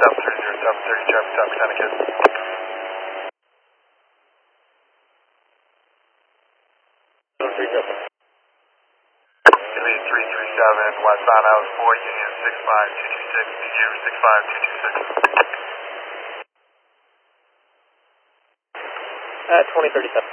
30 traffic time, Connecticut. Delete 337, westbound House 4, Union 65226, BU 65226. 2037.